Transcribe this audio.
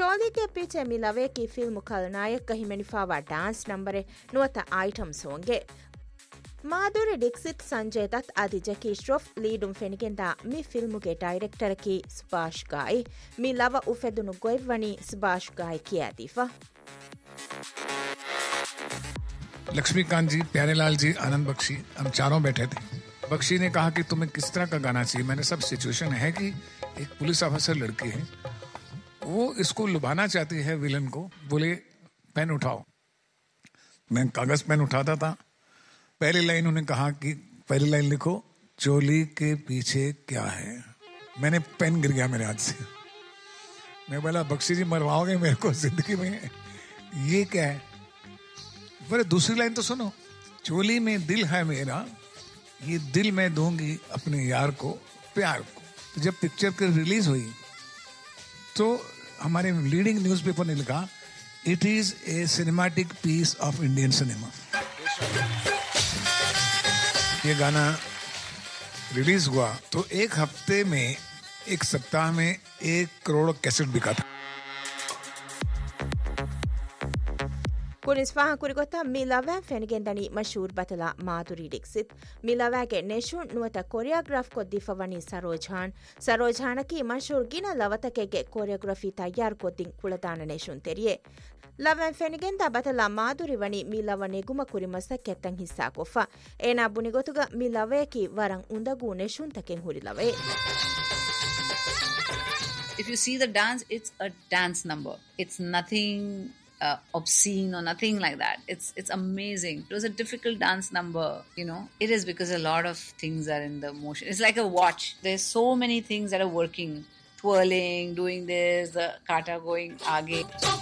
चोली के पीछे मिलवे की फिल्म खलनायक कहीं मेनिफावा dance number नुवता item सोंगे Madhuri Dixit Sanjay Dutt आदि जकी श्रॉफ लीडुम फेनिगेंदा मी फिल्म के डायरेक्टर की सुभाष गाय मी लवा उफेदुनु गोइवनी सुभाष गाय किया दीफा लक्ष्मीकांत जी, प्यारेलाल जी, आनंद बख्शी, हम चारों बैठे थे। बख्शी ने कहा कि तुम्हें किस तरह का गाना चाहिए। मैंने सब सिचुएशन है कि एक पुलिस ऑफिसर लड़की है, वो इसको लुभाना चाहती है विलन को, बोले पेन उठाओ। मैं कागज पेन उठाता था। पहली लाइन उन्हें कहा कि पहली लाइन लिखो, चोली के पीछे क्या है। मैंने पेन गिर गया मेरे हाथ से। मैं बोला बख्शी जी मरवाओगे मेरे को जिंदगी में, ये क्या है। बोले दूसरी लाइन तो सुनो, चोली में दिल है मेरा, ये दिल मैं दूंगी अपने यार को, प्यार को। तो जब पिक्चर की रिलीज हुई तो हमारे लीडिंग न्यूज़पेपर ने लिखा, it is a cinematic piece of Indian cinema. ये गाना रिलीज हुआ तो एक हफ्ते में, एक सप्ताह में 1 करोड़ कैसेट बिका था। कुनिस्फाहा कुरिगोता मिलावा फेनिगेंदनी मशहूर बतला माधुरी दीक्षित मिलावा के नेशुन नुवता कोरियोग्राफ को दिफवनी सरोजान की मशहूर गिना लवतके के कोरियोग्राफी तैयार को दिन कुलतान नेशुन तेरिये लवन फेनिगेंदा बतला माधुरी वनी मिलावने गुम कुरिमस केतंग हिस्सा कोफा एना बुनिगोतुगा मिलावे की वरंग उंदगु नेशुन taken हुरिलवे। If you see the dance, it's a dance number. It's nothing obscene or nothing like that. It's amazing. It was a difficult dance number, you know. It is because a lot of things are in the motion. It's like a watch. There's so many things that are working. Twirling, doing this, the kata going aage.